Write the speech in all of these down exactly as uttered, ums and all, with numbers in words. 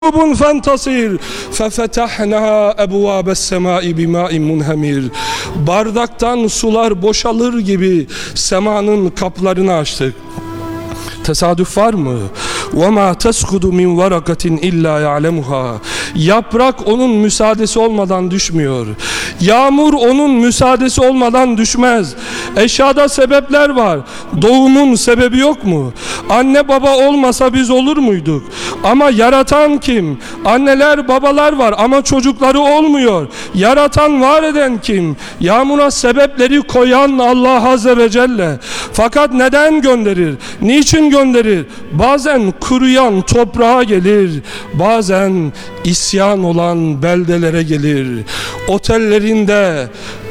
فانتصر ففتحنا أبواب السماء بماء منهمir. Bardaktan sular boşalır gibi semanın kaplarını açtık. Tesadüf var mı? وَمَا تَسْقُدُ مِنْ وَرَقَةٍ اِلَّا يَعْلَمُهَا. Yaprak onun müsaadesi olmadan düşmüyor. Yağmur onun müsaadesi olmadan düşmez. Eşyada sebepler var. Doğumun sebebi yok mu? Anne baba olmasa biz olur muyduk? Ama yaratan kim? Anneler babalar var ama çocukları olmuyor. Yaratan, var eden kim? Yağmura sebepleri koyan Allah Azze ve Celle. Fakat neden gönderir? Niçin gönderir? Bazen kuruyan toprağa gelir, bazen isyan olan beldelere gelir. Otellerinde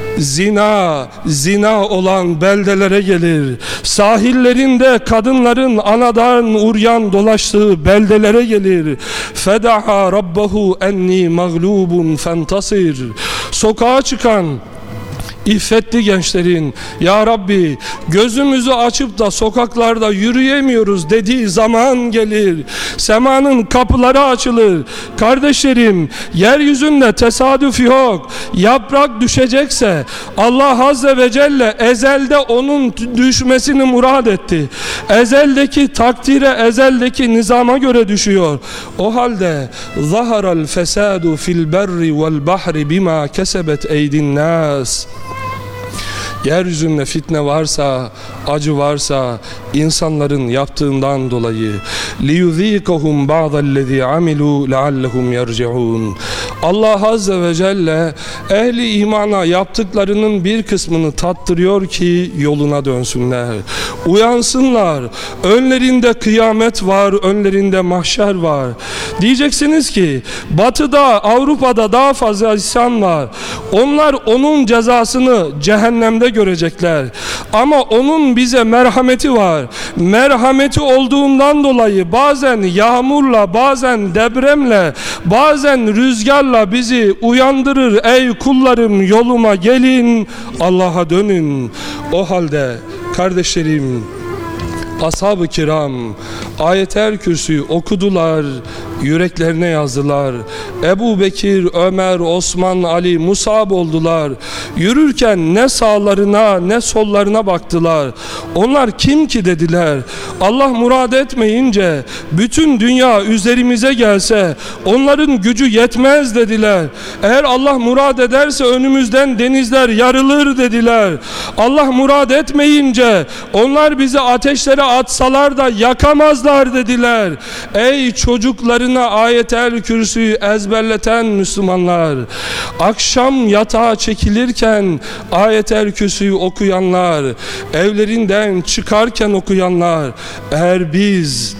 zina, zina olan beldelere gelir. Sahillerinde kadınların anadan uryan dolaştığı beldelere gelir. Fedaha rabbahu enni mağlubun fentasir. Sokağa çıkan İffetli gençlerin, ya Rabbi gözümüzü açıp da sokaklarda yürüyemiyoruz dediği zaman gelir. Semanın kapıları açılır. Kardeşlerim, yeryüzünde tesadüf yok. Yaprak düşecekse Allah Azze ve Celle ezelde onun düşmesini murad etti. Ezeldeki takdire, ezeldeki nizama göre düşüyor. O halde zaharal fesadu fil berri vel bahri bima kesebet eydin nas. Yeryüzünde fitne varsa, acı varsa insanların yaptığından dolayı liyuzikahum ba'dallezî amilû leallehum yerciûn. Allah Azze ve Celle ehli imana yaptıklarının bir kısmını tattırıyor ki yoluna dönsünler, uyansınlar. Önlerinde kıyamet var, önlerinde mahşer var. Diyeceksiniz ki batıda, Avrupa'da daha fazla isyan var. Onlar onun cezasını cehennemde görecekler. Ama onun bize merhameti var. Merhameti olduğundan dolayı bazen yağmurla, bazen depremle, bazen rüzgarla bizi uyandırır. Ey kullarım, yoluma gelin, Allah'a dönün. O halde kardeşlerim, ashab-ı kiram Ayet-el Kürsü'yü okudular, yüreklerine yazdılar. Ebu Bekir, Ömer, Osman, Ali musab oldular. Yürürken ne sağlarına ne sollarına baktılar. Onlar kim ki dediler. Allah murad etmeyince bütün dünya üzerimize gelse onların gücü yetmez dediler. Eğer Allah murad ederse önümüzden denizler yarılır dediler. Allah murad etmeyince onlar bizi ateşlere atsalar da yakamazlar dediler. Ey çocuklarına Ayet-el Kürsü'yü ezberleten Müslümanlar, akşam yatağa çekilirken Ayet-el Kürsü'yü okuyanlar, evlerinden çıkarken okuyanlar, eğer biz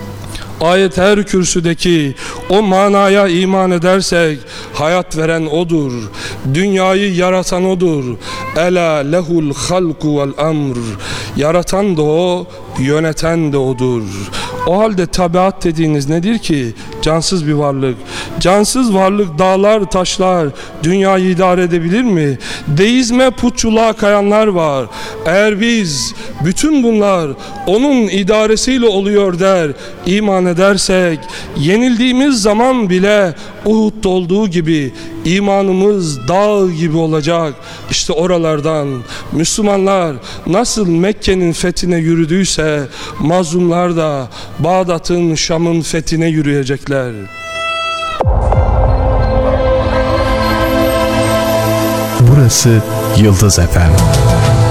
Ayet-el Kürsü'deki o manaya iman edersek, hayat veren odur, dünyayı yaratan odur. Ela lehul halku vel emr. Yaratan da o, yöneten de odur. O halde tabiat dediğiniz nedir ki? Cansız bir varlık. Cansız varlık dağlar, taşlar dünyayı idare edebilir mi? Deizme, putçuluğa kayanlar var. Eğer biz bütün bunlar onun idaresiyle oluyor der, iman edersek, yenildiğimiz zaman bile Uhud'da olduğu gibi imanımız dağ gibi olacak. İşte oralardan Müslümanlar nasıl Mekke'nin fethine yürüdüyse mazlumlar da Bağdat'ın, Şam'ın fethine yürüyecekler. Burası Yıldız Efem.